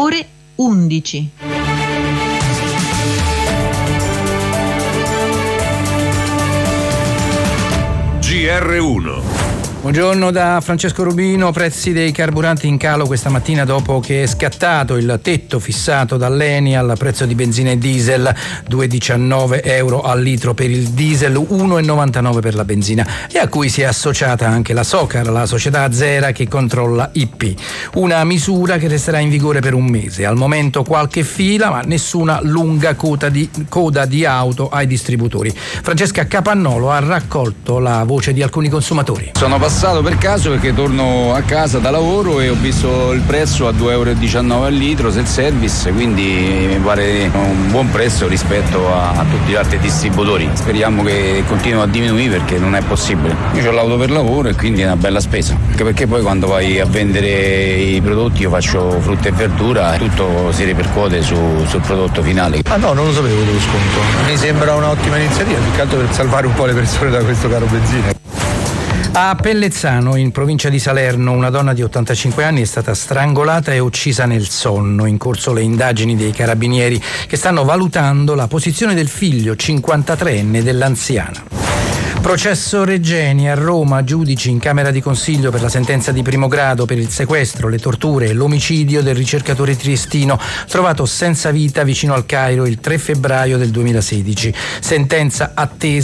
ore 11. GR1. Buongiorno da Francesco Rubino. Prezzi dei carburanti in calo questa mattina dopo che è scattato il tetto fissato dall'ENI al prezzo di benzina e diesel, 2,19 euro al litro per il diesel, 1,99 per la benzina, e a cui si è associata anche la Socar, la società azera che controlla IP. Una misura che resterà in vigore per un mese. Al momento qualche fila, ma nessuna lunga coda di auto ai distributori. Francesca Capannolo ha raccolto la voce di alcuni consumatori. Sono passato per caso perché torno a casa da lavoro e ho visto il prezzo a 2,19 euro al litro self-service, quindi mi pare un buon prezzo rispetto a tutti gli altri distributori. Speriamo che continui a diminuire perché non è possibile. Io ho l'auto per lavoro e quindi è una bella spesa, anche perché poi quando vai a vendere i prodotti, io faccio frutta e verdura, tutto si ripercuote sul prodotto finale. Ah no, non lo sapevo dello sconto. Mi sembra un'ottima iniziativa, più che altro per salvare un po' le persone da questo caro benzina. A Pellezzano, in provincia di Salerno, una donna di 85 anni è stata strangolata e uccisa nel sonno. In corso le indagini dei carabinieri che stanno valutando la posizione del figlio 53enne dell'anziana. Processo Regeni a Roma, giudici in Camera di Consiglio per la sentenza di primo grado per il sequestro, le torture e l'omicidio del ricercatore triestino trovato senza vita vicino al Cairo il 3 febbraio del 2016. Sentenza attesa